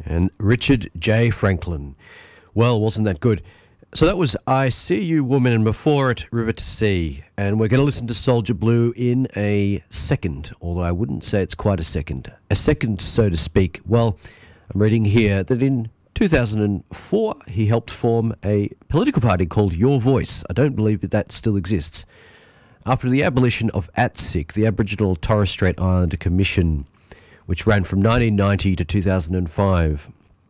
And Richard J. Franklin. Well, wasn't that good? So that was I See You Woman, and before it, River to Sea. And we're going to listen to Soldier Blue in a second, although I wouldn't say it's quite a second. A second, so to speak. Well, I'm reading here that in 2004, he helped form a political party called Your Voice. I don't believe that still exists. After the abolition of ATSIC, the Aboriginal Torres Strait Islander Commission, which ran from 1990 to 2005.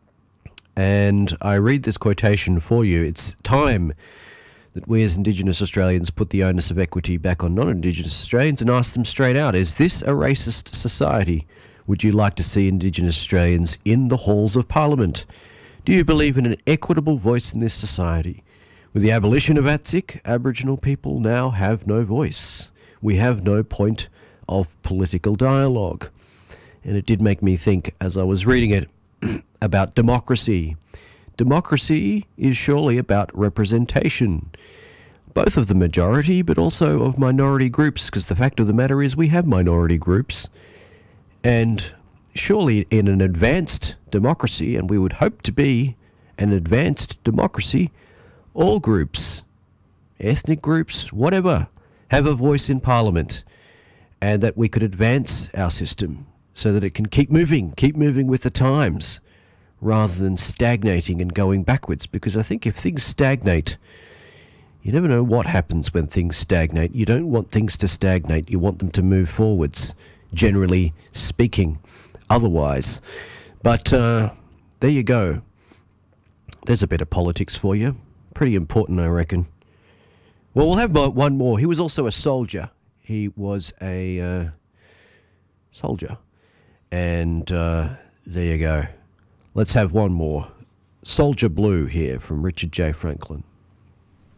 And I read this quotation for you. It's time that we as Indigenous Australians put the onus of equity back on non-Indigenous Australians and ask them straight out, is this a racist society? Would you like to see Indigenous Australians in the halls of Parliament? Do you believe in an equitable voice in this society? With the abolition of ATSIC, Aboriginal people now have no voice. We have no point of political dialogue. And it did make me think, as I was reading it, about democracy. Democracy is surely about representation, both of the majority, but also of minority groups, because the fact of the matter is we have minority groups. And surely in an advanced democracy, and we would hope to be an advanced democracy, all groups, ethnic groups, whatever, have a voice in Parliament, and that we could advance our system so that it can keep moving with the times, rather than stagnating and going backwards. Because I think if things stagnate, you never know what happens when things stagnate. You don't want things to stagnate. You want them to move forwards, generally speaking, otherwise. But there you go. There's a bit of politics for you. Pretty important, I reckon. Well, we'll have one more. He was also a soldier. He was a soldier. And there you go. Let's have one more. Soldier Blue here from Richard J. Franklin.